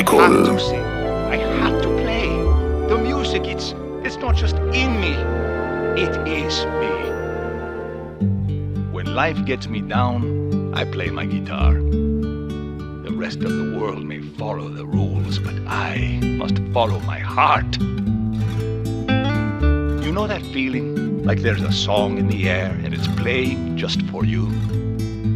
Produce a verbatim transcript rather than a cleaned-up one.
Michael. I have to sing. I have to play. The music, it's it's not just in me. It is me. When life gets me down, I play my guitar. The rest of the world may follow the rules, but I must follow my heart. You know that feeling? Like there's a song in the air and it's playing just for you?